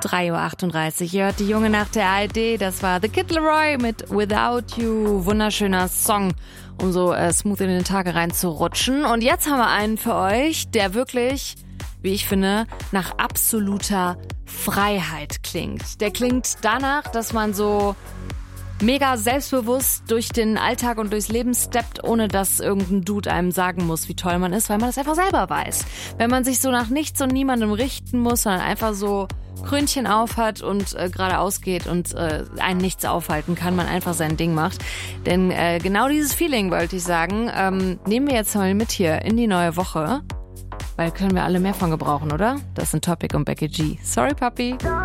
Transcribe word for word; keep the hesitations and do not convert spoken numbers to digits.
drei Uhr achtunddreißig. Ihr hört die junge Nacht der A R D. Das war The Kid Laroi mit Without You. Wunderschöner Song, um so äh, smooth in den Tag reinzurutschen. Und jetzt haben wir einen für euch, der wirklich, wie ich finde, nach absoluter Freiheit klingt. Der klingt danach, dass man so mega selbstbewusst durch den Alltag und durchs Leben steppt, ohne dass irgendein Dude einem sagen muss, wie toll man ist, weil man das einfach selber weiß. Wenn man sich so nach nichts und niemandem richten muss, sondern einfach so Krönchen auf hat und äh, geradeaus geht und äh, einen nichts aufhalten kann, man einfach sein Ding macht. Denn äh, genau dieses Feeling, wollte ich sagen, ähm, nehmen wir jetzt mal mit hier in die neue Woche, weil können wir alle mehr von gebrauchen, oder? Das ist ein Topic um Becky G. Sorry, Papi.